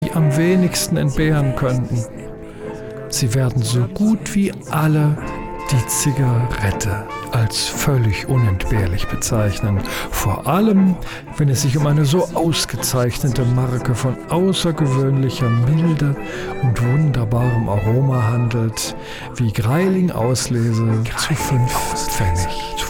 sie am wenigsten entbehren könnten. Sie werden so gut wie alle die Zigarette als völlig unentbehrlich bezeichnen, vor allem wenn es sich um eine so ausgezeichnete Marke von außergewöhnlicher Milde und wunderbarem Aroma handelt, wie Greiling Auslese zu 5 Pfennig.